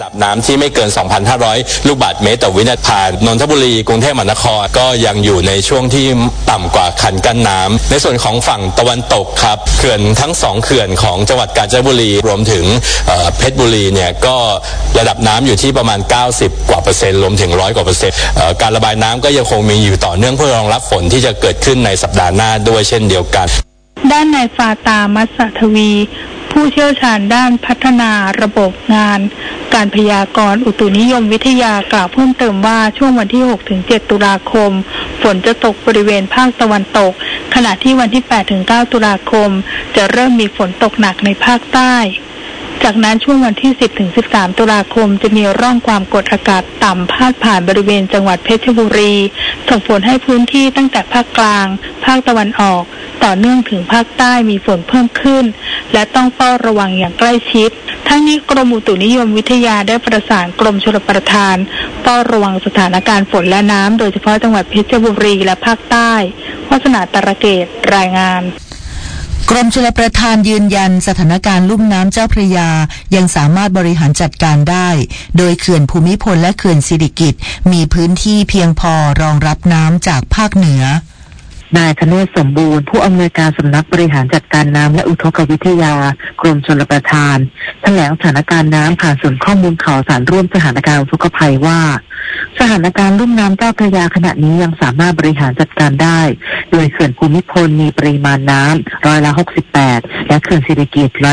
ระดับน้ำที่ไม่เกิน 2,500 ลูกบาศก์เมตรต่อวินาทีผ่านนนทบุรีกรุงเทพมหานครก็ยังอยู่ในช่วงที่ต่ำกว่าคันกั้นน้ำในส่วนของฝั่งตะวันตกครับเขื่อนทั้ง2เขื่อนของจังหวัดกาญจนบุรีรวมถึงเพชรบุรีเนี่ยก็ระดับน้ำอยู่ที่ประมาณ90กว่าเปอร์เซ็นต์รวมถึง100กว่าเปอร์เซ็นต์การระบายน้ำก็ยังคงมีอยู่ต่อเนื่องเพื่อรองรับฝนที่จะเกิดขึ้นในสัปดาห์หน้าด้วยเช่นเดียวกันด้านนายฟาตามัสทวีผู้เชี่ยวชาญด้านพัฒนาระบบงานการพยากรณ์อุตุนิยมวิทยากล่าวเพิ่มเติมว่าช่วงวันที่ 6-7 ตุลาคมฝนจะตกบริเวณภาคตะวันตกขณะที่วันที่ 8-9 ตุลาคมจะเริ่มมีฝนตกหนักในภาคใต้จากนั้นช่วงวันที่ 10-13 ตุลาคมจะมีร่องความกดอากาศต่ำพาดผ่านบริเวณจังหวัดเพชรบุรีส่งผลให้พื้นที่ตั้งแต่ภาคกลางภาคตะวันออกต่อเนื่องถึงภาคใต้มีฝนเพิ่มขึ้นและต้องเฝ้าระวังอย่างใกล้ชิดทั้งนี้กรมอุตุนิยมวิทยาได้ประสานกรมชลประทานเฝ้าระวังสถานการณ์ฝนและน้ำโดยเฉพาะจังหวัดเพชรบุรีและภาคใต้วาสนาตระเกตรายงานกรมชลประทานยืนยันสถานการณ์ลุ่มน้ำเจ้าพระยายังสามารถบริหารจัดการได้โดยเขื่อนภูมิพลและเขื่อนสิริกิติ์มีพื้นที่เพียงพอรองรับน้ำจากภาคเหนือนายธเนศสมบูรณ์ผู้อำนวยการสำนักบริหารจัดการน้ำและอุทกวิทยากรมชลประทานแถลงสถานการณ์น้ำผ่านศูนย์ข้อมูลข่าวสารร่วมสถานการณ์อุทกภัยว่าสถานการณ์ลุ่มน้ำเจ้าพระยาขณะนี้ยังสามารถบริหารจัดการได้โดยเขื่อนภูมิพลมีปริมาณน้ำ68%และเขื่อนสิริกิติ์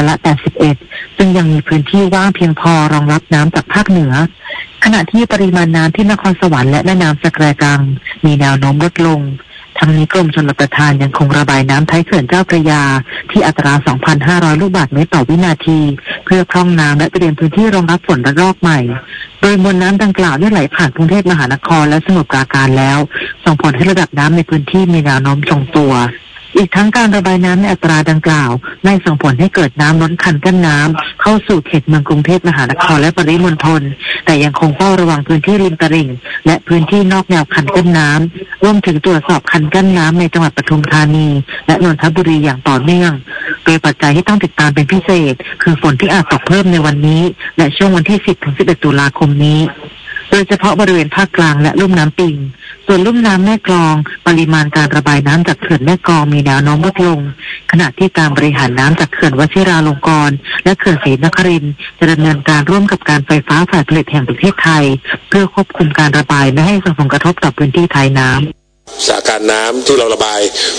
81%ซึ่งยังมีพื้นที่ว่างเพียงพอรองรับน้ำจากภาคเหนือขณะที่ปริมาณน้ำที่นครสวรรค์และแม่น้ำสะแกรงกังมีแนวโน้มลดลงทั้งนี้กรมชลประทานยังคงระบายน้ำท้ายเขื่อนเจ้าพระยาที่อัตรา 2,500 ลูกบาศก์เมตรต่อวินาทีเพื่อพร่องน้ำและเตรียมพื้นที่รองรับฝนระลอกใหม่โดยมวลน้ำดังกล่าวได้ไหลผ่านกรุงเทพมหานครและสมุทรปราการแล้วส่งผลให้ระดับน้ำในพื้นที่มีแนวโน้มทรงตัวอีกทั้งการระบายน้ำในอัตราดังกล่าวไม่ส่งผลให้เกิดน้ำล้นคันกั้นน้ำเข้าสู่เขตเมืองกรุงเทพมหานครและปริมณฑลแต่ยังคงเฝ้าระวังพื้นที่ริมตลิ่งและพื้นที่นอกแนวคันกั้นน้ำรวมถึงตรวจสอบคันกั้นน้ำในจังหวัดปทุมธานีและนนทบุรีอย่างต่อเนื่องโดยปัจจัยที่ต้องติดตามเป็นพิเศษคือฝนที่อาจตกเพิ่มในวันนี้และช่วงวันที่ 10-11 ตุลาคมนี้โดยเฉพาะบริเวณภาคกลางและลุ่มน้ำปิงส่วนลุ่มน้ำแม่กลองปริมาณการระบายน้ำจากเขื่อนแม่กลองมีแนวโน้มลดลงขณะที่การบริหารน้ำจากเขื่อนวชิราลงกรณ์และเขื่อนศรีนครินทร์จะดำเนินการร่วมกับการไฟฟ้าฝ่ายผลิตแห่งประเทศไทยเพื่อควบคุมการระบายไม่ให้ส่งผลกระทบต่อพื้นที่ท้ายน้ำสถานการณ์น้ำที่เราระบาย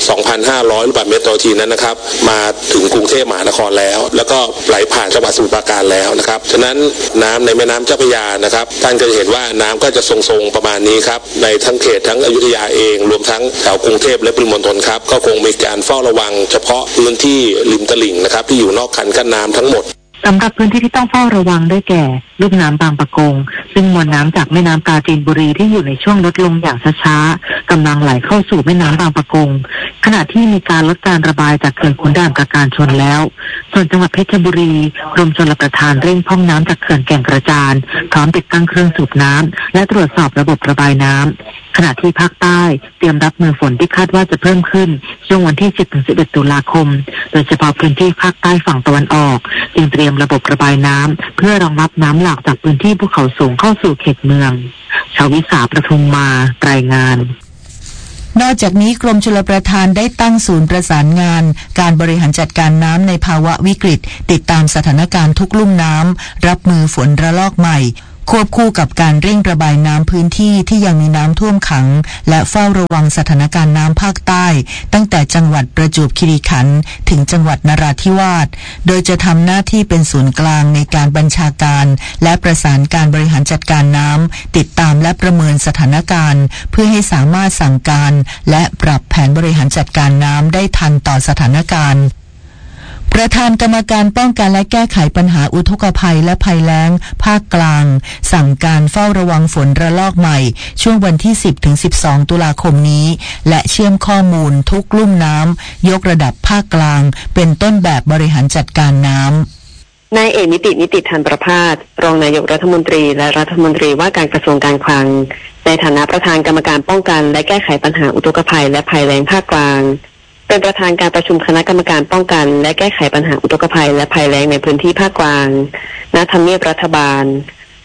2,500 ลูกบาศก์เมตรต่อนาทีนั้นนะครับมาถึงกรุงเทพมหานครแล้วก็ไหลผ่านจังหวัดสมุทรปราการแล้วนะครับฉะนั้นน้ำในแม่น้ำเจ้าพระยานะครับท่านก็จะเห็นว่าน้ำก็จะทรงๆประมาณนี้ครับในทั้งเขตทั้งอยุธยาเองรวมทั้งแถวกรุงเทพและปริมณฑลครับก็คงมีการเฝ้าระวังเฉพาะพื้นที่ริมตลิ่งนะครับที่อยู่นอกคันกั้นน้ำทั้งหมดสำหรับพื้นที่ที่ต้องเฝ้าระวังได้แก่ลุ่มน้ำบางปะกงซึ่งมวลน้ำจากแม่น้ำกาญจนบุรีที่อยู่ในช่วงลดลงอย่างช้าๆกำลังไหลเข้าสู่แม่น้ำบางปะกงขณะที่มีการลดการระบายจากเขื่อนขุนด่านประการชนแล้วส่วนจังหวัดเพชรบุรีกรมชลประทานเร่งพร่องน้ำจากเขื่อนแก่งกระจานพร้อมติดตั้งเครื่องสูบน้ำและตรวจสอบระบบระบายน้ำขณะที่ภาคใต้เตรียมรับมือฝนที่คาดว่าจะเพิ่มขึ้นช่วงวันที่ 10-11 ตุลาคมโดยเฉพาะพื้นที่ภาคใต้ฝั่งตะวันออกจึงเตรียมระบบระบายน้ำเพื่อรองรับน้ำหลากจากพื้นที่ภูเขาสูงเข้าสู่เขตเมืองชวิสาประทุมมารายงานนอกจากนี้กรมชลประทานได้ตั้งศูนย์ประสานงานการบริหารจัดการน้ำในภาวะวิกฤตติดตามสถานการณ์ทุกลุ่มน้ำรับมือฝนระลอกใหม่ควบคู่กับการเร่งระบายน้ำพื้นที่ที่ยังมีน้ำท่วมขังและเฝ้าระวังสถานการณ์น้ำภาคใต้ตั้งแต่จังหวัดประจวบคีรีขันธ์ถึงจังหวัดนราธิวาสโดยจะทำหน้าที่เป็นศูนย์กลางในการบัญชาการและประสานการบริหารจัดการน้ำติดตามและประเมินสถานการณ์เพื่อให้สามารถสั่งการและปรับแผนบริหารจัดการน้ำได้ทันต่อสถานการณ์ประธานกรรมการป้องกันและแก้ไขปัญหาอุทกภัยและภัยแล้งภาคกลางสั่งการเฝ้าระวังฝนระลอกใหม่ช่วงวันที่ 10-12 ตุลาคมนี้และเชื่อมข้อมูลทุกลุ่มน้ำยกระดับภาคกลางเป็นต้นแบบบริหารจัดการน้ำนายเอกนิติธันประภาสรองนายกรัฐมนตรีและรัฐมนตรีว่าการกระทรวงการคลังในฐานะประธานกรรมการป้องกันและแก้ไขปัญหาอุทกภัยและภัยแล้งภาคกลางเป็นประธานการประชุมคณะกรรมการป้องกันและแก้ไขปัญหาอุทกภัยและภัยแล้งในพื้นที่ภาคกลางณทำเนียบรัฐบาล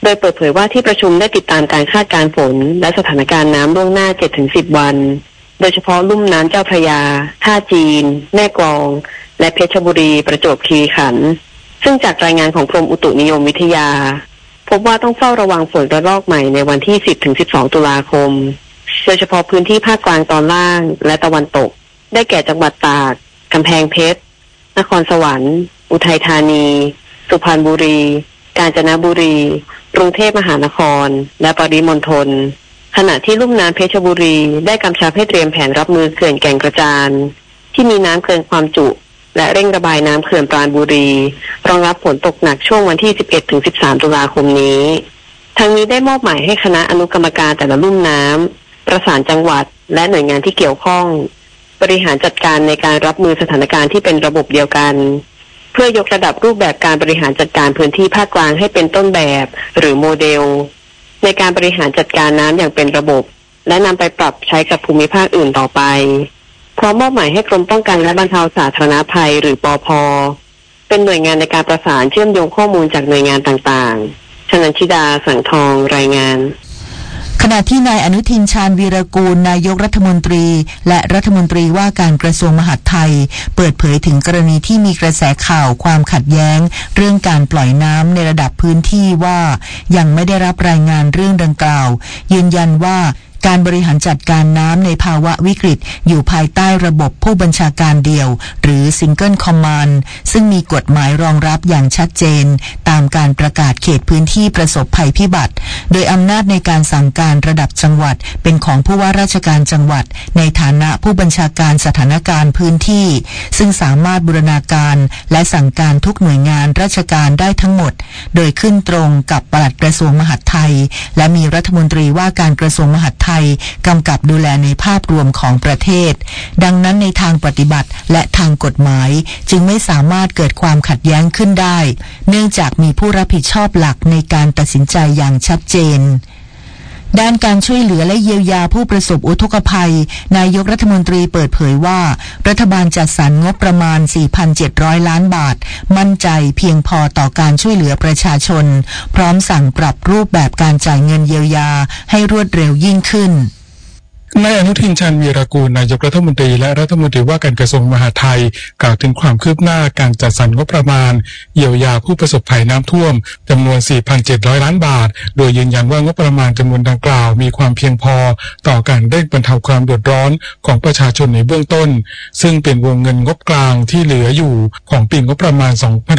โดยเปิดเผยว่าที่ประชุมได้ติดตามการคาดการณ์ฝนและสถานการณ์น้ำล่วงหน้า 7-10 วันโดยเฉพาะลุ่มน้ำเจ้าพระยาท่าจีนแม่กลองและเพชรบุรีประจวบคีรีขันธ์ซึ่งจากรายงานของกรมอุตุนิยมวิทยาพบว่าต้องเฝ้าระวังฝนระลอกใหม่ในวันที่ 10-12 ตุลาคมโดยเฉพาะพื้นที่ภาคกลางตอนล่างและตะวันตกได้แก่จังหวัดตากกำแพงเพชรนครสวรรค์อุทัยธานีสุพรรณบุรีกาญจนบุรีกรุงเทพมหานครและปริมณฑลขณะที่ลุ่มน้ำเพชรบุรีได้กำชับให้เตรียมแผนรับมือเขื่อนแก่งกระจานที่มีน้ำเกินความจุและเร่งระบายน้ำเขื่อนปราณบุรีรองรับฝนตกหนักช่วงวันที่ 11-13 ตุลาคมนี้ทั้งนี้ได้มอบหมายให้คณะอนุกรรมการแต่ละลุ่มน้ำประสานจังหวัดและหน่วยงานที่เกี่ยวข้องบริหารจัดการในการรับมือสถานการณ์ที่เป็นระบบเดียวกันเพื่อยกระดับรูปแบบการบริหารจัดการพื้นที่ภาคกลางให้เป็นต้นแบบหรือโมเดลในการบริหารจัดการน้ำอย่างเป็นระบบและนำไปปรับใช้กับภูมิภาคอื่นต่อไปพร้อมมอบหมายให้กรมป้องกันและบรรเทาสาธารณภัยหรือปภ.เป็นหน่วยงานในการประสานเชื่อมโยงข้อมูลจากหน่วยงานต่างๆชนันชิดาสังทองรายงานขณะที่นายอนุทินชาญวีรกูลนายกรัฐมนตรีและรัฐมนตรีว่าการกระทรวงมหาดไทยเปิดเผยถึงกรณีที่มีกระแสข่าวความขัดแย้งเรื่องการปล่อยน้ำในระดับพื้นที่ว่ายังไม่ได้รับรายงานเรื่องดังกล่าวยืนยันว่าการบริหารจัดการน้ำในภาวะวิกฤตอยู่ภายใต้ระบบผู้บัญชาการเดี่ยวหรือ Single Command ซึ่งมีกฎหมายรองรับอย่างชัดเจนตามการประกาศเขตพื้นที่ประสบภัยพิบัติโดยอำนาจในการสั่งการระดับจังหวัดเป็นของผู้ว่าราชการจังหวัดในฐานะผู้บัญชาการสถานการณ์พื้นที่ซึ่งสามารถบูรณาการและสั่งการทุกหน่วยงานราชการได้ทั้งหมดโดยขึ้นตรงกับปลัดกระทรวงมหาดไทยและมีรัฐมนตรีว่าการกระทรวงมหาดไทยกำกับดูแลในภาพรวมของประเทศดังนั้นในทางปฏิบัติและทางกฎหมายจึงไม่สามารถเกิดความขัดแย้งขึ้นได้เนื่องจากมีผู้รับผิดชอบหลักในการตัดสินใจอย่างชัดเจนด้านการช่วยเหลือและเยียวยาผู้ประสบอุทกภัยนายกรัฐมนตรีเปิดเผยว่ารัฐบาลจัดสรรงบประมาณ 4,700 ล้านบาทมั่นใจเพียงพอต่อการช่วยเหลือประชาชนพร้อมสั่งปรับรูปแบบการจ่ายเงินเยียวยาให้รวดเร็วยิ่งขึ้นนายอนุทินชาญวีรกูลนายกรัฐมนตรีและรัฐมนตรีว่าการกระทรวงมหาดไทยกล่าวถึงความคืบหน้าการจัดสรรงบประมาณเยียวยาผู้ประสบภัยน้ำท่วมจำนวน 4,700 ล้านบาทโดยยืนยันว่างบประมาณจำนวนดังกล่าวมีความเพียงพอต่อการเร่งบรรเทาความเดือดร้อนของประชาชนในเบื้องต้นซึ่งเป็นวงเงินงบกลางที่เหลืออยู่ของปีงบประมาณ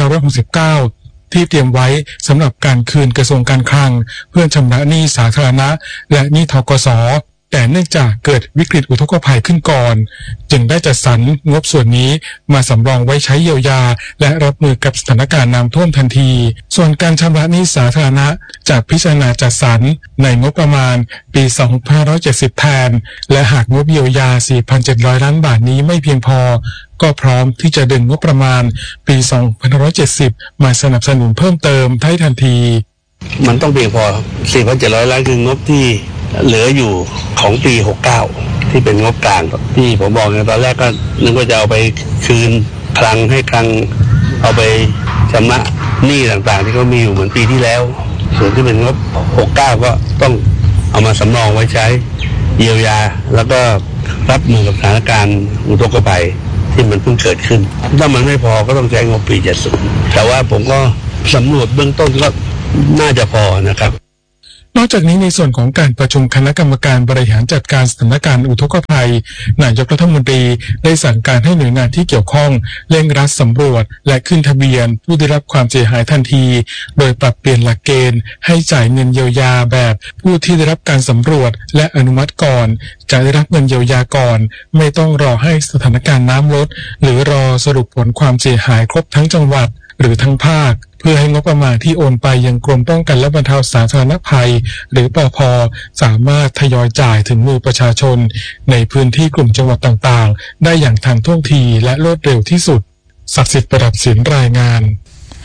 2569ที่เตรียมไว้สำหรับการคืนกระทรวงการคลังเพื่อชำระหนี้สาธารณะและหนี้ธกส.แต่เนื่องจากเกิดวิกฤตอุทกภัยขึ้นก่อนจึงได้จัดสรรงบส่วนนี้มาสำรองไว้ใช้เยียวยาและรับมือกับสถานการณ์น้ำท่วมทันทีส่วนการชำระหนี้สาธารณะจากพิจารณาจัดสรรในงบประมาณปี 2570 แทนและหากงบเยียวยา 4,700 ล้านบาทนี้ไม่เพียงพอก็พร้อมที่จะดึงงบประมาณปี 2570 มาสนับสนุนเพิ่มเติมได้ทันทีมันต้องเพียงพอ 4,700 ล้านคืองบที่เหลืออยู่ของปี 69 ที่เป็นงบกลางที่ผมบอกในตอนแรกก็นึกว่าจะเอาไปคืนคลังให้คลังเอาไปชำระหนี้ต่างๆที่เขามีอยู่เหมือนปีที่แล้วส่วนที่เป็นงบ 69 ก็ต้องเอามาสำรองไว้ใช้เยียวยาแล้วก็รับมือกับสถานการณ์อุทกภัยที่มันเพิ่งเกิดขึ้นถ้ามันไม่พอก็ต้องใช้งบปี 70 แต่ว่าผมก็สำรวจเบื้องต้นก็น่าจะพอนะครับนอกจากนี้ในส่วนของการประชุมคณะกรรมการบริหารจัดการสถานการณ์อุทกภัยนายกรัฐมนตรีได้สั่งการให้หน่วยงานที่เกี่ยวข้องเร่งรัดสำรวจและขึ้นทะเบียนผู้ได้รับความเสียหายทันทีโดยปรับเปลี่ยนหลักเกณฑ์ให้จ่ายเงินเยียวยาแบบผู้ที่ได้รับการสำรวจและอนุมัติก่อนจะได้รับเงินเยียวยาก่อนไม่ต้องรอให้สถานการณ์น้ำลดหรือรอสรุปผลความเสียหายครบทั้งจังหวัดหรือทั้งภาคเพื่อให้งบประมาณที่โอนไปยังกรมป้องกันและบรรเทาสาธารณภัยหรือปภ.สามารถทยอยจ่ายถึงมือประชาชนในพื้นที่กลุ่มจังหวัดต่างๆได้อย่างทันท่วงทีและรวดเร็วที่สุดศักดิ์สิทธิ์ประดับศิลป์รายงาน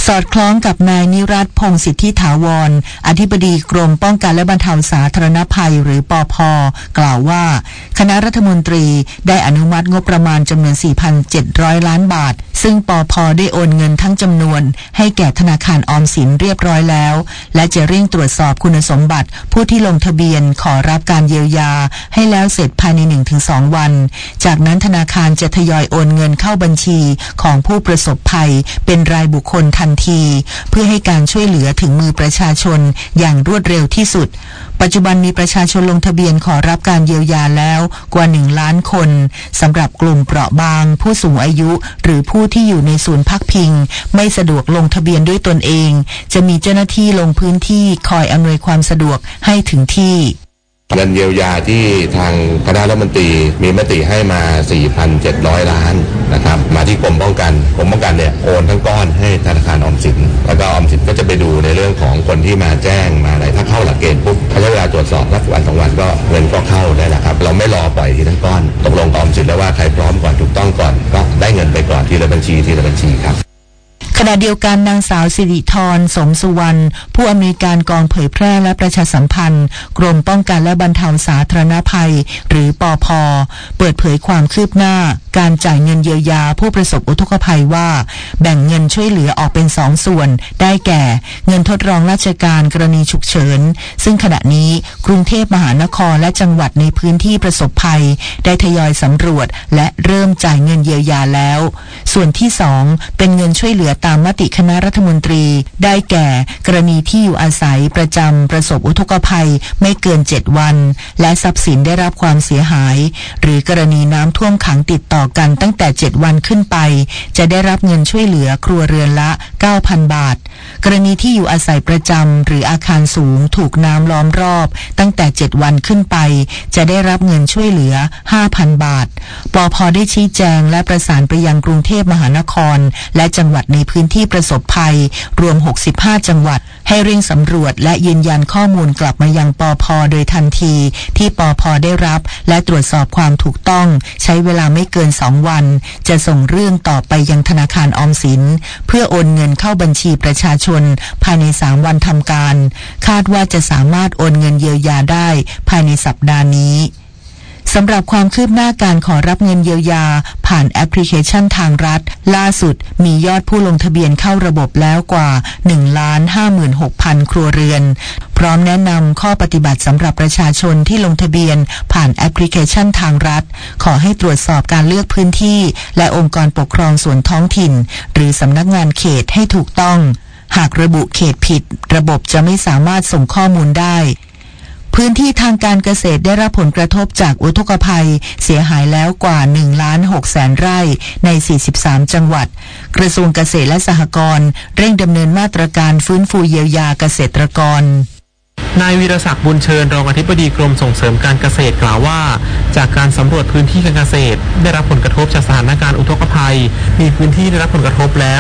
สอดคล้องกับนายนิรัตน์พงษ์สิทธิถาวรอธิบดีกรมป้องกันและบรรเทาสาธารณภัยหรือปภ.กล่าวว่าคณะรัฐมนตรีได้อนุมัติงบประมาณจำนวน 4,700 ล้านบาทซึ่งปภ.ได้โอนเงินทั้งจำนวนให้แก่ธนาคารออมสินเรียบร้อยแล้วและจะเร่งตรวจสอบคุณสมบัติผู้ที่ลงทะเบียนขอรับการเยียวยาให้แล้วเสร็จภายใน 1-2 วันจากนั้นธนาคารจะทยอยโอนเงินเข้าบัญชีของผู้ประสบภัยเป็นรายบุคคลทันทีเพื่อให้การช่วยเหลือถึงมือประชาชนอย่างรวดเร็วที่สุดปัจจุบันมีประชาชนลงทะเบียนขอรับการเยียวยาแล้วกว่า 1 ล้านคนสำหรับกลุ่มเปราะบางผู้สูงอายุหรือผู้ที่อยู่ในศูนย์พักพิงไม่สะดวกลงทะเบียนด้วยตนเองจะมีเจ้าหน้าที่ลงพื้นที่คอยอำนวยความสะดวกให้ถึงที่เงินเยียวยาที่ทางคณะรัฐมนตรีมีมติให้มา 4,700 ล้านนะครับมาที่กรมป้องกันเนี่ยโอนทั้งก้อนให้ธนาคารออมสินแล้วก็ออมสินก็จะไปดูในเรื่องของคนที่มาแจ้งมาอะไรถ้าเข้าหลักเกณฑ์ปุ๊บใช้เวลาตรวจสอบสักวัน2 วันก็เงินก็เข้าได้แล้วครับเราไม่รอปล่อยทีทั้งก้อนตกลงกับออมสินแล้วว่าใครพร้อมก่อนถูกต้องก่อนก็ได้เงินไปก่อนทีละบัญชีครับขณะเดียวกันนางสาวสิริธรสมสุวรรณผู้อำนวยการกองเผยแพร่และประชาสัมพันธ์กรมป้องกันและบรรเทาสาธารณภัยหรือปภ.เปิดเผยความคืบหน้าการจ่ายเงินเยียวยาผู้ประสบอุทกภัยว่าแบ่งเงินช่วยเหลือออกเป็น2 ส่วนได้แก่เงินทดลองราชการกรณีฉุกเฉินซึ่งขณะนี้กรุงเทพมหานครและจังหวัดในพื้นที่ประสบภัยได้ทยอยสำรวจและเริ่มจ่ายเงินเยียวยาแล้วส่วนที่2เป็นเงินช่วยเหลือตามมติคณะรัฐมนตรีได้แก่กรณีที่อยู่อาศัยประจำประสบอุทกภัยไม่เกิน7 วันและทรัพย์สินได้รับความเสียหายหรือกรณีน้ำท่วมขังติดต่อกันตั้งแต่7 วันขึ้นไปจะได้รับเงินช่วยเหลือครัวเรือนละ 9,000 บาทกรณีที่อยู่อาศัยประจำหรืออาคารสูงถูกน้ำล้อมรอบตั้งแต่7 วันขึ้นไปจะได้รับเงินช่วยเหลือ 5,000 บาทปภ.ได้ชี้แจงและประสานไปยังกรุงเทพมหานครและจังหวัดในพื้นที่ประสบภัยรวม65 จังหวัดให้เร่งสำรวจและยืนยันข้อมูลกลับมายังปภ.โดยทันทีที่ปภ.ได้รับและตรวจสอบความถูกต้องใช้เวลาไม่เกิน2 วันจะส่งเรื่องต่อไปยังธนาคารออมสินเพื่อโอนเงินเข้าบัญชีประชาชนภายใน3 วันทำการคาดว่าจะสามารถโอนเงินเยียวยาได้ภายในสัปดาห์นี้สำหรับความคืบหน้าการขอรับเงินเยียวยาผ่านแอปพลิเคชันทางรัฐล่าสุดมียอดผู้ลงทะเบียนเข้าระบบแล้วกว่า 1,56,000 ครัวเรือนพร้อมแนะนำข้อปฏิบัติสำหรับประชาชนที่ลงทะเบียนผ่านแอปพลิเคชันทางรัฐขอให้ตรวจสอบการเลือกพื้นที่และองค์กรปกครองส่วนท้องถิ่นหรือสำนักงานเขตให้ถูกต้องหากระบุเขตผิดระบบจะไม่สามารถส่งข้อมูลได้พื้นที่ทางการเกษตรได้รับผลกระทบจากอุทกภัยเสียหายแล้วกว่า 1,600,000 ไร่ใน43 จังหวัดกระทรวงเกษตรและสหกรณ์เร่งดำเนินมาตรการฟื้นฟูเยียวยาเกษตรกรนายวีรศักดิ์บุญเชิญรองอธิบดีกรมส่งเสริมการเกษตรกล่าวว่าจากการสำรวจพื้นที่การเกษตรได้รับผลกระทบจากสถานการณ์อุทกภัยมีพื้นที่ได้รับผลกระทบแล้ว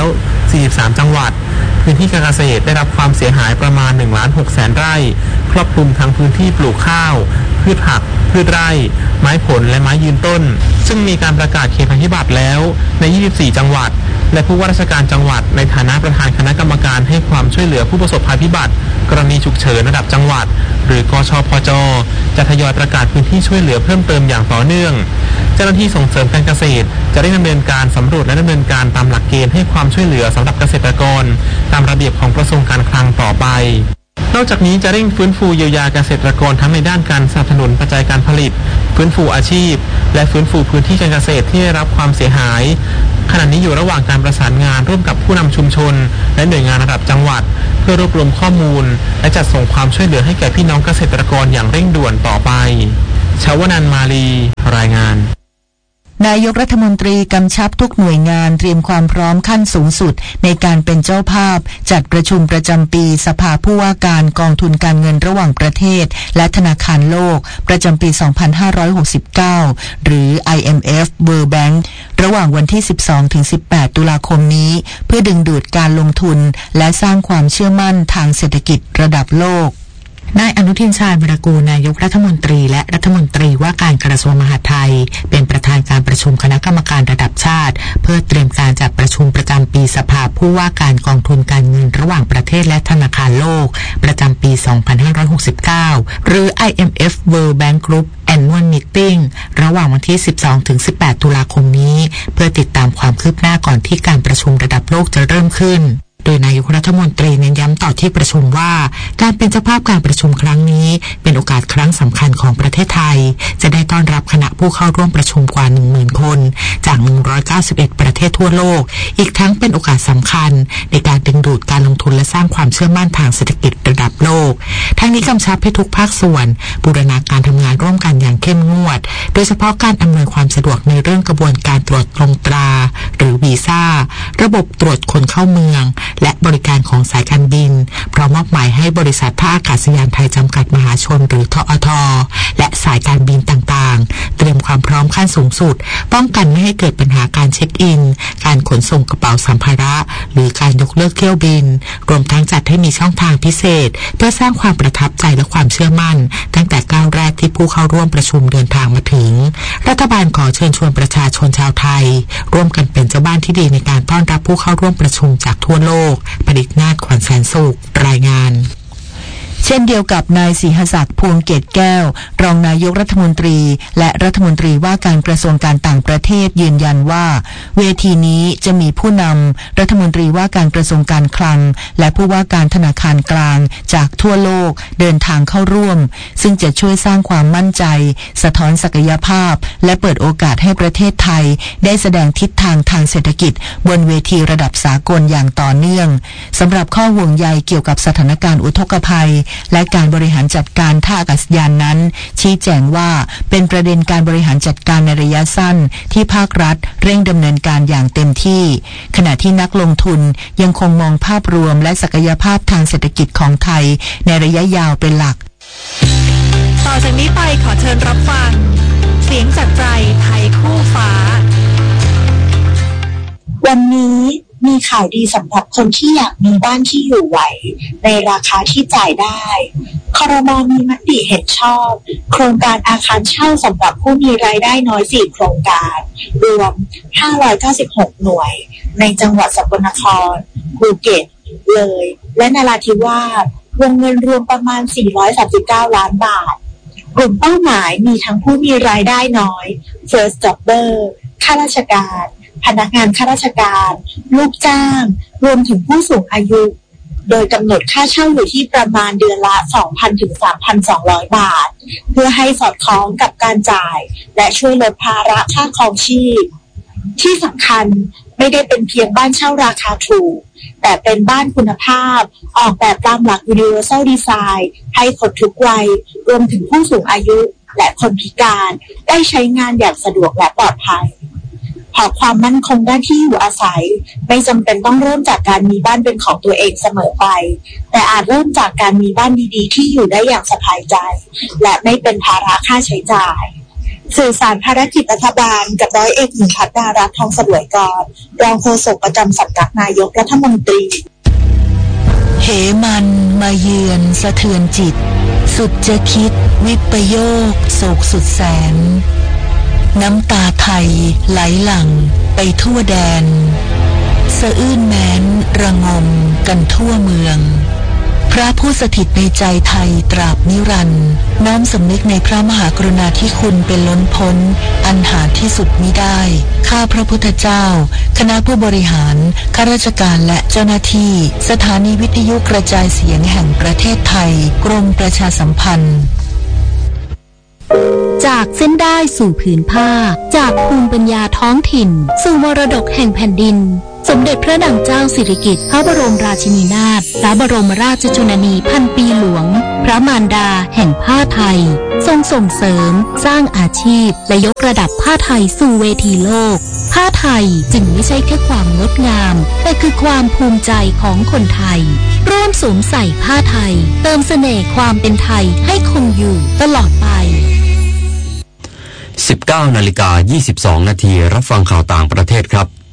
43 จังหวัดพื้นที่การเกษตรได้รับความเสียหายประมาณ 1,600,000 ไร่ครอบคลุมทั้งพื้นที่ปลูกข้าวพืชผักพืชไร่ไม้ผลและไม้ยืนต้นซึ่งมีการประกาศเขตภัยพิบัติแล้วใน24 จังหวัดและผู้ว่าราชการจังหวัดในฐานะประธานคณะกรรมการให้ความช่วยเหลือผู้ประสบภัยพิบัติกรณีฉุกเฉินระดับจังหวัดหรือกชพจ.จะทยอยประกาศพื้นที่ช่วยเหลือเพิ่มเติมอย่างต่อเนื่องเจ้าหน้าที่ส่งเสริมการเกษตรจะได้ดำเนินการสำรวจและดำเนินการตามหลักเกณฑ์ให้ความช่วยเหลือสำหรับเกษตรกรตามระเบียบของกระทรวงการคลังต่อไปนอกจากนี้จะเร่งฟื้นฟูเยียวยาเกษตรกรทั้งในด้านการสนับสนุนปัจจัยการผลิตฟื้นฟูอาชีพและฟื้นฟูพื้นที่การเกษตรที่ได้รับความเสียหายขณะนี้อยู่ระหว่างการประสานงานร่วมกับผู้นำชุมชนและหน่วยงานระดับจังหวัดเพื่อรวบรวมข้อมูลและจัดส่งความช่วยเหลือให้แก่พี่น้องเกษตรกรอย่างเร่งด่วนต่อไปชวนันท์มาลีรายงานนายกรัฐมนตรีกำชับทุกหน่วยงานเตรียมความพร้อมขั้นสูงสุดในการเป็นเจ้าภาพจัดประชุมประจำปีสภาผู้ว่าการกองทุนการเงินระหว่างประเทศและธนาคารโลกประจำปี 2569 หรือ IMF World Bank ระหว่างวันที่ 12-18 ตุลาคมนี้เพื่อดึงดูดการลงทุนและสร้างความเชื่อมั่นทางเศรษฐกิจระดับโลกนายอนุทินชาญวีรกูลนายกรัฐมนตรีและรัฐมนตรีว่าการกระทรวงมหาดไทยเป็นประธานการประชุมคณะกรรมการระดับชาติเพื่อเตรียมการจัดประชุมประจำปีสภาผู้ว่าการกองทุนการเงินระหว่างประเทศและธนาคารโลกประจำปี 2569 หรือ IMF World Bank Group Annual Meeting ระหว่างวันที่ 12-18 ตุลาคมนี้เพื่อติดตามความคืบหน้าก่อนที่การประชุมระดับโลกจะเริ่มขึ้นโดยนายกรัฐมนตรีเน้นย้ำต่อที่ประชุมว่าการเป็นเจ้าภาพการประชุมครั้งนี้เป็นโอกาสครั้งสำคัญของประเทศไทยจะได้ต้อนรับคณะผู้เข้าร่วมประชุมกว่า 10,000 คนจาก191ประเทศทั่วโลกอีกทั้งเป็นโอกาสสำคัญในการดึงดูดการลงทุนและสร้างความเชื่อมั่นทางเศรษฐกิจระดับโลกทั้งนี้กำชับให้ทุกภาคส่วนบูรณาการทำงานร่วมกันอย่างเข้มงวดโดยเฉพาะการอำนวยความสะดวกในเรื่องกระบวนการตรวจตรงตราหรือวีซ่าระบบตรวจคนเข้าเมืองและบริการของสายการบินพร้อมมอบหมายให้บริษัทท่าอากาศยานไทยจำกัดมหาชนหรือทอท.และสายการบินต่างๆเตรียมความพร้อมขั้นสูงสุดป้องกันไม่ให้เกิดปัญหาการเช็คอินการขนส่งกระเป๋าสัมภาระหรือการยกเลิกเที่ยวบินรวมทั้งจัดให้มีช่องทางพิเศษเพื่อสร้างความประทับใจและความเชื่อมั่นตั้งแต่ก้าวแรกที่ผู้เข้าร่วมประชุมเดินทางมาถึงรัฐบาลขอเชิญชวนประชาชนชาวไทยร่วมกันเป็นเจ้าบ้านที่ดีในการต้อนรับผู้เข้าร่วมประชุมจากทั่วโลกผลิตนาฏขวัญแสนสุขรายงานเช่นเดียวกับนายศรีหศักดิ์พวงเกตแก้วรองนายกรัฐมนตรีและรัฐมนตรีว่าการกระทรวงการต่างประเทศยืนยันว่าเวทีนี้จะมีผู้นำรัฐมนตรีว่าการกระทรวงการคลังและผู้ว่าการธนาคารกลางจากทั่วโลกเดินทางเข้าร่วมซึ่งจะช่วยสร้างความมั่นใจสะท้อนศักยภาพและเปิดโอกาสให้ประเทศไทยได้แสดงทิศทางทางเศรษฐกิจบนเวทีระดับสากลอย่างต่อเนื่องสำหรับข้อห่วงใยเกี่ยวกับสถานการณ์อุทกภัยและการบริหารจัดการท่าอากาศยานนั้นชี้แจงว่าเป็นประเด็นการบริหารจัดการในระยะสั้นที่ภาครัฐเร่งดำเนินการอย่างเต็มที่ขณะที่นักลงทุนยังคงมองภาพรวมและศักยภาพทางเศรษฐกิจของไทยในระยะยาวเป็นหลักต่อจากนี้ไปขอเชิญรับฟังเสียงจากใจไทยคู่ฟ้าวันนี้มีข่าวดีสำหรับคนที่อยากมีบ้านที่อยู่ไหวในราคาที่จ่ายได้ครม.มีมติเห็นชอบโครงการอาคารเช่าสำหรับผู้มีรายได้น้อย4โครงการรวม596หน่วยในจังหวัดสกลนครภูเก็ตเลยและนราธิวาสวงเงินรวมประมาณ439ล้านบาทกลุ่มเป้าหมายมีทั้งผู้มีรายได้น้อย First Jobber ข้าราชการพนักงานข้าราชการลูกจ้างรวมถึงผู้สูงอายุโดยกำหนดค่าเช่าอยู่ที่ประมาณเดือนละ 2,000 ถึง 3,200 บาทเพื่อให้สอดคล้องกับการจ่ายและช่วยลดภาระค่าครองชีพที่สำคัญไม่ได้เป็นเพียงบ้านเช่าราคาถูกแต่เป็นบ้านคุณภาพออกแบบตามหลัก Universal Design ให้คนทุกวัยรวมถึงผู้สูงอายุและคนพิการได้ใช้งานอย่างสะดวกและปลอดภัยหากความมั่นคงด้านที่อยู่อาศัยไม่จำเป็นต้องเริ่มจากการมีบ้านเป็นของตัวเองเสมอไปแต่อาจเริ่มจากการมีบ้านดีๆที่อยู่ได้อย่างสบายใจและไม่เป็นภาระค่าใช้จ่ายสื่อสารภารกิจรัฐบาลกับร้อยเอกหญิงภัทรารัตน์ทองเสวยกรรองโฆษกประจำสำนักนายกรัฐมนตรีเหมันมาเยือนสะเทือนจิตสุดจะคิดวิปโยคโศกสุดแสนน้ำตาไทยไหลหลั่งไปทั่วแดนสะอื้นแม้นระงมกันทั่วเมืองพระผู้สถิตในใจไทยตราบนิรันดร์น้อมสำนึกในพระมหากรุณาธิคุณเป็นล้นพ้นอันหาที่สุดมิได้ข้าพระพุทธเจ้าคณะผู้บริหารข้าราชการและเจ้าหน้าที่สถานีวิทยุกระจายเสียงแห่งประเทศไทยกรมประชาสัมพันธ์จากเส้นได้สู่ผืนผ้าจากภูมิปัญญาท้องถิ่นสู่มรดกแห่งแผ่นดินสมเด็จพระนางเจ้าสิริกิติ์พระบรมราชินีนาถพระบรมราชชนนีพันปีหลวงพระมารดาแห่งผ้าไทยทรงส่งเสริมสร้างอาชีพและยกระดับผ้าไทยสู่เวทีโลกผ้าไทยจึงไม่ใช่แค่ความงดงามแต่คือความภูมิใจของคนไทยร่วมสวมใส่ผ้าไทยเติมเสน่ห์ความเป็นไทยให้คงอยู่ตลอดไป 19:22 น.รับฟังข่าวต่างประเทศครับ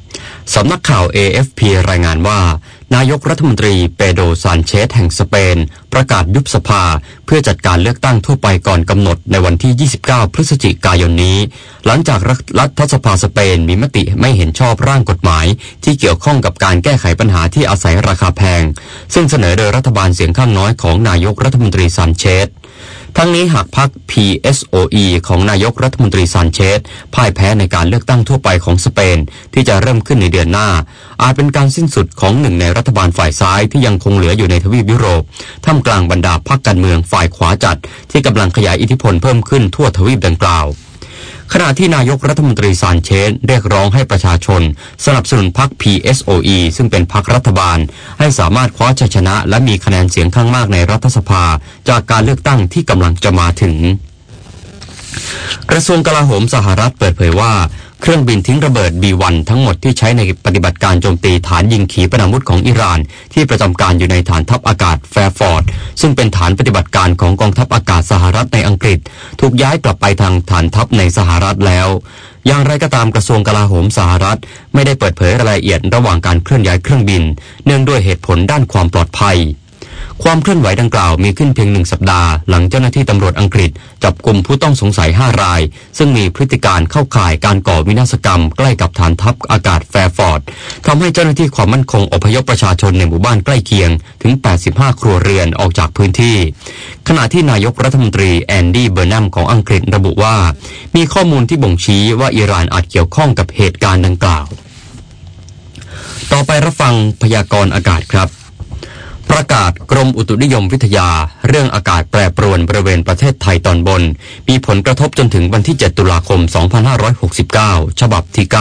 สำนักข่าว AFP รายงานว่านายกรัฐมนตรีเปโดร ซานเชสแห่งสเปนประกาศยุบสภาเพื่อจัดการเลือกตั้งทั่วไปก่อนกำหนดในวันที่ 29 พฤศจิกายนนี้หลังจากรัฐสภาสเปนมีมติไม่เห็นชอบร่างกฎหมายที่เกี่ยวข้องกับการแก้ไขปัญหาที่อาศัยราคาแพงซึ่งเสนอโดยรัฐบาลเสียงข้างน้อยของนายกรัฐมนตรีซานเชสทั้งนี้หากพรรค PSOE ของนายกรัฐมนตรีซานเชสพ่ายแพ้ในการเลือกตั้งทั่วไปของสเปนที่จะเริ่มขึ้นในเดือนหน้าอาจเป็นการสิ้นสุดของหนึ่งในรัฐบาลฝ่ายซ้ายที่ยังคงเหลืออยู่ในทวีปยุโรปท่ามกลางบรรดาพรรคการเมืองฝ่ายขวาจัดที่กำลังขยายอิทธิพลเพิ่มขึ้นทั่วทวีปดังกล่าวขณะที่นายกรัฐมนตรีซานเชสเรียกร้องให้ประชาชนสนับสนุนพรรค PSOE ซึ่งเป็นพรรครัฐบาลให้สามารถคว้าชัยชนะและมีคะแนนเสียงข้างมากในรัฐสภาจากการเลือกตั้งที่กำลังจะมาถึงกระทรวงกลาโหมสหรัฐเปิดเผยว่าเครื่องบินทิ้งระเบิด B1 ทั้งหมดที่ใช้ในปฏิบัติการโจมตีฐานยิงขีปนาวุธของอิหร่านที่ประจำการอยู่ในฐานทัพอากาศแฟร์ฟอร์ดซึ่งเป็นฐานปฏิบัติการของกองทัพอากาศสหรัฐในอังกฤษถูกย้ายกลับไปทางฐานทัพในสหรัฐแล้วอย่างไรก็ตามกระทรวงกลาโหมสหรัฐไม่ได้เปิดเผยรายละเอียดระหว่างการเคลื่อนย้ายเครื่องบินเนื่องด้วยเหตุผลด้านความปลอดภัยความเคลื่อนไหวดังกล่าวมีขึ้นเพียง1 สัปดาห์หลังเจ้าหน้าที่ตำรวจอังกฤษจับกุมผู้ต้องสงสัย5 รายซึ่งมีพฤติการเข้าข่ายการก่อวินาศกรรมใกล้กับฐานทัพอากาศแฟร์ฟอร์ดทำให้เจ้าหน้าที่ความมั่นคงอพยพประชาชนในหมู่บ้านใกล้เคียงถึง85 ครัวเรือนออกจากพื้นที่ขณะที่นายกรัฐมนตรีแอนดี้เบอร์นัมของอังกฤษระบุว่ามีข้อมูลที่บ่งชี้ว่าอิหร่านอาจเกี่ยวข้องกับเหตุการณ์ดังกล่าวต่อไปรับฟังพยากรณ์อากาศครับประกาศกรมอุตุนิยมวิทยาเรื่องอากาศแปรปรวนบริเวณประเทศไทยตอนบนมีผลกระทบจนถึงวันที่7 ตุลาคม 2569 ฉบับที่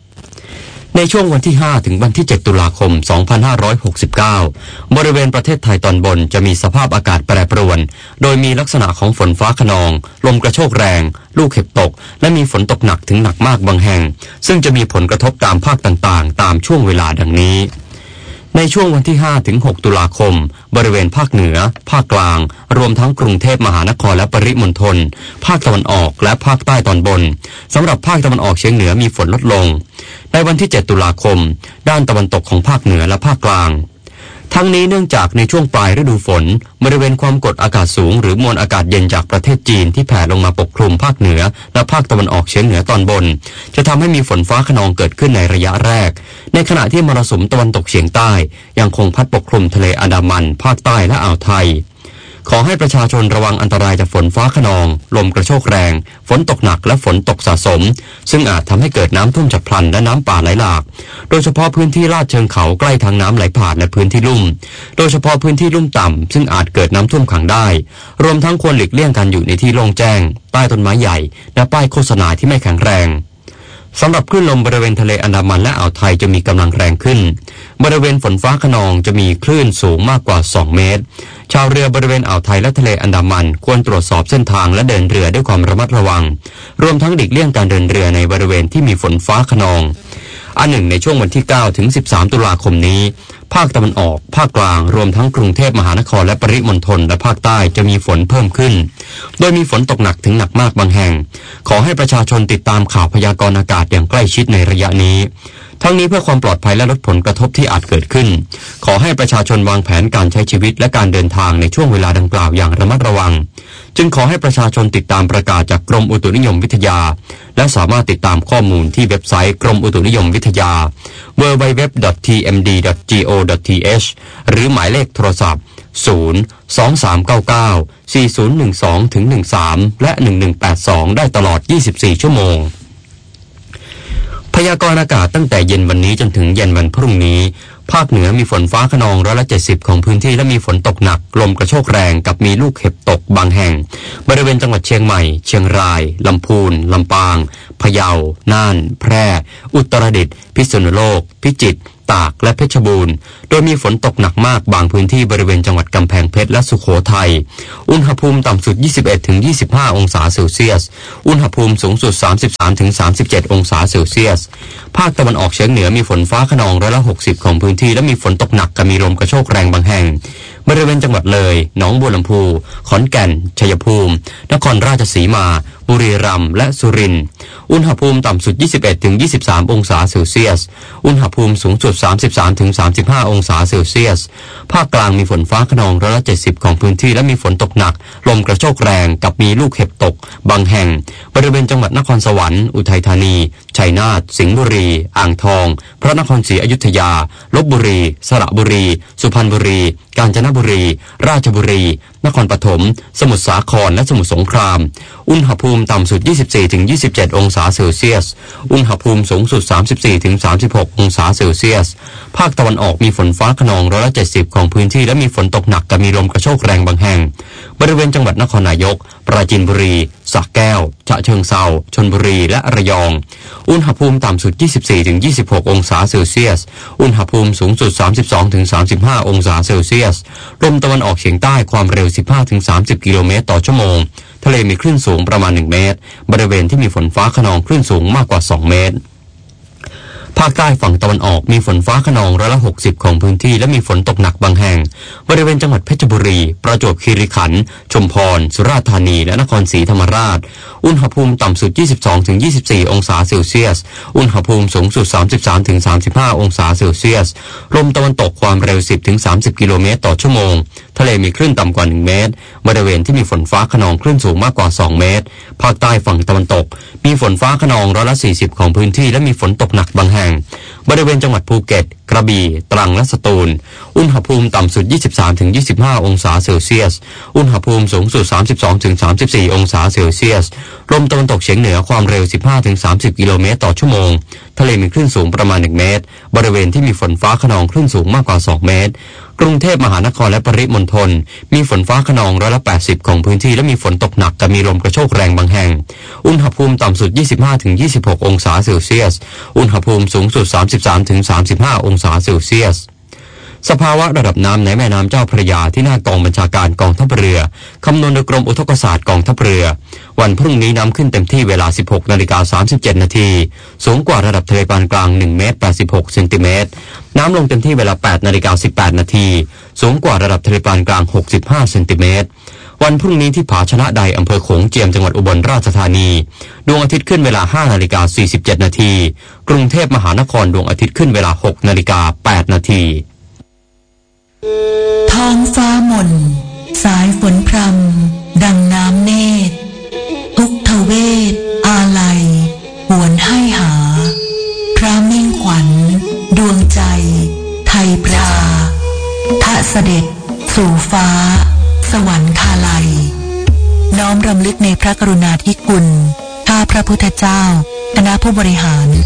9ในช่วงวันที่5ถึงวันที่7 ตุลาคม 2569 บริเวณประเทศไทยตอนบนจะมีสภาพอากาศแปรปรวนโดยมีลักษณะของฝนฟ้าคะนองลมกระโชกแรงลูกเห็บตกและมีฝนตกหนักถึงหนักมากบางแห่งซึ่งจะมีผลกระทบตามภาคต่างๆตามช่วงเวลาดังนี้ในช่วงวันที่5ถึง6 ตุลาคมบริเวณภาคเหนือภาคกลางรวมทั้งกรุงเทพมหานครและปริมณฑลภาคตะวันออกและภาคใต้ตอนบนสำหรับภาคตะวันออกเฉียงเหนือมีฝนลดลงในวันที่7 ตุลาคมด้านตะวันตกของภาคเหนือและภาคกลางทั้งนี้เนื่องจากในช่วงปลายฤดูฝนบริเวณความกดอากาศสูงหรือมวลอากาศเย็นจากประเทศจีนที่แผ่ลงมาปกคลุมภาคเหนือและภาคตะวันออกเฉียงเหนือตอนบนจะทำให้มีฝนฟ้าคะนองเกิดขึ้นในระยะแรกในขณะที่มรสุมตะวันตกเฉียงใต้ยังคงพัดปกคลุมทะเลอันดามันภาคใต้และอ่าวไทยขอให้ประชาชนระวังอันตรายจากฝนฟ้าคะนองลมกระโชกแรงฝนตกหนักและฝนตกสะสมซึ่งอาจทำให้เกิดน้ำท่วมฉับพลันและน้ำป่าไหลหลากโดยเฉพาะพื้นที่ลาดเชิงเขาใกล้ทางน้ำไหลผ่านและพื้นที่ลุ่มโดยเฉพาะพื้นที่ลุ่มต่ำซึ่งอาจเกิดน้ำท่วมขังได้รวมทั้งควรหลีกเลี่ยงการอยู่ในที่โล่งแจ้งใต้ต้นไม้ใหญ่และป้ายโฆษณาที่ไม่แข็งแรงสำหรับคลื่นลมบริเวณทะเลอันดามันและอ่าวไทยจะมีกำลังแรงขึ้นบริเวณฝนฟ้าคะนองจะมีคลื่นสูงมากกว่า2 เมตรชาวเรือบริเวณอ่าวไทยและทะเลอันดามันควรตรวจสอบเส้นทางและเดินเรือด้วยความระมัดระวังรวมทั้งหลีกเลี่ยงการเดินเรือในบริเวณที่มีฝนฟ้าคะนองอันหนึ่งในช่วงวันที่9ถึง13 ตุลาคมนี้ภาคตะวันออกภาคกลางรวมทั้งกรุงเทพมหานครและปริมณฑลและภาคใต้จะมีฝนเพิ่มขึ้นโดยมีฝนตกหนักถึงหนักมากบางแห่งขอให้ประชาชนติดตามข่าวพยากรณ์อากาศอย่างใกล้ชิดในระยะนี้ทั้งนี้เพื่อความปลอดภัยและลดผลกระทบที่อาจเกิดขึ้นขอให้ประชาชนวางแผนการใช้ชีวิตและการเดินทางในช่วงเวลาดังกล่าวอย่างระมัดระวังจึงขอให้ประชาชนติดตามประกาศจากกรมอุตุนิยมวิทยาและสามารถติดตามข้อมูลที่เว็บไซต์กรมอุตุนิยมวิทยา www.tmd.go.th หรือหมายเลขโทรศัพท์023994012-13และ1182ได้ตลอด24 ชั่วโมงพยากรณ์อากาศตั้งแต่เย็นวันนี้จนถึงเย็นวันพรุ่งนี้ภาคเหนือมีฝนฟ้าคะนอง170ของพื้นที่และมีฝนตกหนักลมกระโชกแรงกับมีลูกเห็บตกบางแห่งบริเวณจังหวัดเชียงใหม่เชียงรายลำพูนลำปางพะเยาน่านแพร่อุตรดิตถ์พิษณุโลกพิจิตรตากและเพชรบูรณ์โดยมีฝนตกหนักมากบางพื้นที่บริเวณจังหวัดกำแพงเพชรและสุโขทัยอุณหภูมิต่ำสุด 21-25 องศาเซลเซียสอุณหภูมิสูงสุด 33-37 องศาเซลเซียสภาคตะวันออกเฉียงเหนือมีฝนฟ้าคะนอง160ของพื้นที่และมีฝนตกหนักกับมีลมกระโชกแรงบางแห่งบริเวณจังหวัดเลยหนองบัวลำพูขอนแก่นชัยภูมินครราชสีมาบุรีรัมย์และสุรินทร์อุณหภูมิต่ำสุด 21-23 องศาเซลเซียสอุณหภูมิสูงสุด 33-35 องศาเซลเซียสภาคกลางมีฝนฟ้าคะนอง170ของพื้นที่และมีฝนตกหนักลมกระโชกแรงกับมีลูกเห็บตกบางแห่งบริเวณจังหวัดนครสวรรค์อุทัยธานีชัยนาทสิงห์บุรีอ่างทองพระนครศรีอยุธยาลพบุรีสระบุรีสุพรรณบุรีกาญจนบุรีราชบุรีนครปฐมสมุทรสาครและสมุทรสงครามอุณหภูมิต่ำสุด 24-27 องศาเซลเซียสอุณหภูมิสูงสุด 34-36 องศาเซลเซียสภาคตะวันออกมีฝนฟ้าคะนอง170ของพื้นที่และมีฝนตกหนักกับมีลมกระโชกแรงบางแห่งบริเวณจังหวัดนครนายกปราจีนบุรีสระแก้วฉะเชิงเทราชลบุรีและระยองอุณหภูมิต่ำสุด 24-26 องศาเซลเซียสอุณหภูมิสูงสุด 32-35 องศาเซลเซียสลมตะวันออกเฉียงใต้ความเร็ว 15-30 กิโลเมตรต่อชั่วโมงทะเลมีคลื่นสูงประมาณ1เมตรบริเวณที่มีฝนฟ้าคะนองคลื่นสูงมากกว่า2เมตรภาคใต้ฝั่งตะวันออกมีฝนฟ้าคะนอง160ของพื้นที่และมีฝนตกหนักบางแห่งบริเวณจังหวัดเพชรบุรีประจวบคีรีขันธ์ชุมพรสุราษฎร์ธานีและนครศรีธรรมราชอุณหภูมิต่ำสุด 22-24 องศาเซลเซียสอุณหภูมิสูงสุด 33-35 องศาเซลเซียสลมตะวันตกความเร็ว 10-30 กิโลเมตรต่อชั่วโมงทะเลมีคลื่นต่ำกว่า1เมตรบริเวณที่มีฝนฟ้าคะนองคลื่นสูงมากกว่า2เมตรภาคใต้ฝั่งตะวันตกมีฝนฟ้าคะนอง140ของพื้นที่และมีฝนตกหนักบางแห่งบริเวณจังหวัดภูเก็ตกระบี่ตรังและสตูลอุณหภูมิต่ำสุด 23-25 องศาเซลเซียสอุณหภูมิสูงสุด 32-34 องศาเซลเซียสลมตะวันตกเฉียงเหนือความเร็ว 15-30 กิโลเมตรต่อชั่วโมงทะเลมีคลื่นสูงประมาณ1เมตรบริเวณที่มีฝนฟ้าคะนองคลื่นสูงมากกว่า2เมตรกรุงเทพมหานครและปริมณฑลมีฝนฟ้าคะนอง180ของพื้นที่และมีฝนตกหนักกับมีลมกระโชกแรงบางแห่งอุณหภูมิต่ำสุด 25-26 องศาเซลเซียสอุณหภูมิสูงสุด 33-35 องศาเซลเซียสสภาวะระดับน้ำในแม่น้ำเจ้าพระยาที่หน้ากองบัญชาการกองทัพเรือคำนวณโดยกรมอุทกศาสตร์กองทัพเรือวันพรุ่งนี้น้ำขึ้นเต็มที่เวลา 16:37 นาทีสูงกว่าระดับทะเลปานกลาง1 เมตร 86 เซนติเมตรน้ำลงเต็มที่เวลา 8:18 นาทีสูงกว่าระดับทะเลปานกลาง65 เซนติเมตรวันพรุ่งนี้ที่ผาชนะใดอำเภอโขงเจียมจังหวัดอุบลราชธานีดวงอาทิตย์ขึ้นเวลา 5:47 นาทีกรุงเทพมหานครดวงอาทิตย์ขึ้นเวลา 6:08 นาทีท้องฟ้ามนสายฝนพรำดังน้ำเนตรทุกทเวทอาลัยหวนให้หาพระมิ่งขวัญดวงใจไทยปราทะเสด็จสู่ฟ้าสวรรคาลัยน้อมรำลึกในพระกรุณาธิคุณข้าพระพุทธเจ้าคณะผู้บริหาร